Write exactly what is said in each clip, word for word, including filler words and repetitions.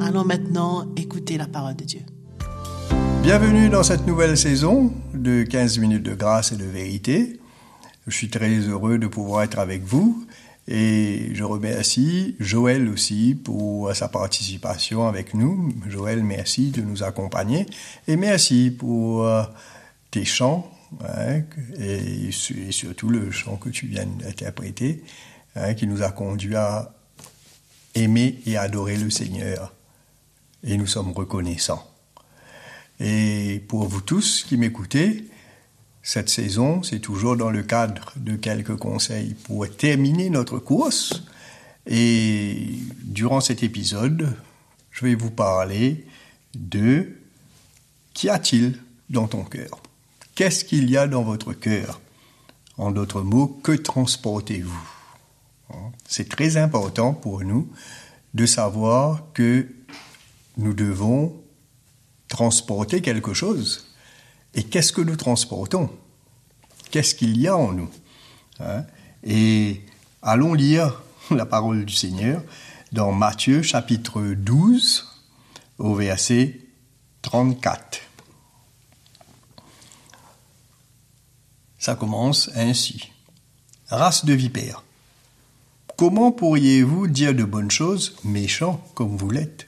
Allons maintenant écouter la parole de Dieu. Bienvenue dans cette nouvelle saison de quinze minutes de grâce et de vérité. Je suis très heureux de pouvoir être avec vous et je remercie Joël aussi pour sa participation avec nous. Joël, merci de nous accompagner et merci pour tes chants hein, et surtout le chant que tu viens d'interpréter hein, qui nous a conduits à aimer et adorer le Seigneur. Et nous sommes reconnaissants. Et pour vous tous qui m'écoutez, cette saison, c'est toujours dans le cadre de quelques conseils pour terminer notre course. Et durant cet épisode, je vais vous parler de qu'y a-t-il dans ton cœur? Qu'est-ce qu'il y a dans votre cœur? En d'autres mots, que transportez-vous? C'est très important pour nous de savoir que nous devons transporter quelque chose. Et qu'est-ce que nous transportons? Qu'est-ce qu'il y a en nous? Hein? Et allons lire la parole du Seigneur dans Matthieu chapitre douze au verset trente-quatre. Ça commence ainsi. Race de vipères, comment pourriez-vous dire de bonnes choses, méchants comme vous l'êtes?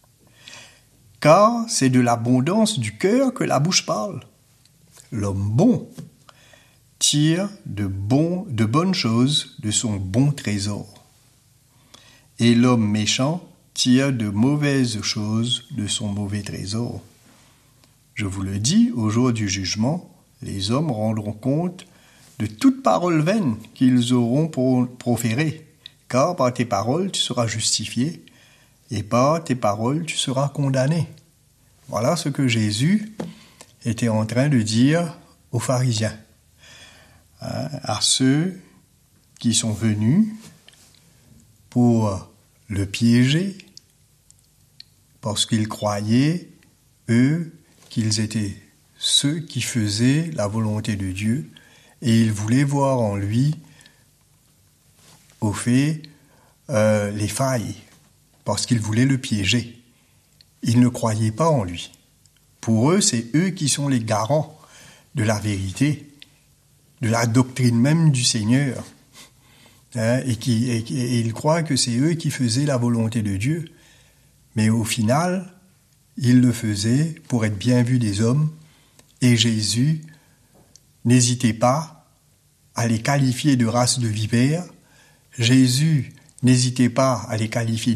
Car c'est de l'abondance du cœur que la bouche parle. L'homme bon tire de, bon, de bonnes choses de son bon trésor. Et l'homme méchant tire de mauvaises choses de son mauvais trésor. Je vous le dis, au jour du jugement, les hommes rendront compte de toute parole vaine qu'ils auront proférée. Car par tes paroles, tu seras justifié, et par tes paroles, tu seras condamné. Voilà ce que Jésus était en train de dire aux pharisiens, hein, à ceux qui sont venus pour le piéger, parce qu'ils croyaient, eux, qu'ils étaient ceux qui faisaient la volonté de Dieu, et ils voulaient voir en lui au fait euh, les failles, parce qu'ils voulaient le piéger. Ils ne croyaient pas en lui. Pour eux, c'est eux qui sont les garants de la vérité, de la doctrine même du Seigneur. Hein, et, qui, et, et ils croient que c'est eux qui faisaient la volonté de Dieu. Mais au final, ils le faisaient pour être bien vus des hommes. Et Jésus n'hésitait pas à les qualifier de race de vipères. Jésus n'hésitait pas à les qualifier